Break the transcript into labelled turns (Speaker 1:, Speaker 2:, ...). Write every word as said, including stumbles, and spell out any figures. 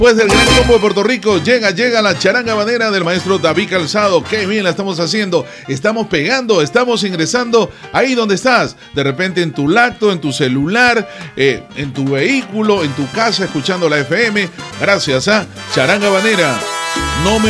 Speaker 1: Pues del Gran Combo de Puerto Rico llega, llega la charanga habanera del maestro David Calzado. Qué bien la estamos haciendo. Estamos pegando, estamos ingresando ahí donde estás. De repente en tu lacto, en tu celular, eh, en tu vehículo, en tu casa, escuchando la F M. Gracias a Charanga Habanera. No me